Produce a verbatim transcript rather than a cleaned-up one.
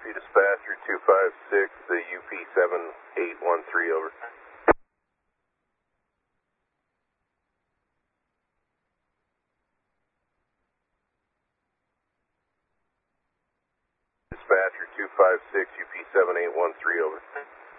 Copy, dispatcher two five six, the U P seven eight one three, over. Dispatcher two five six, U P seven eight one three, over.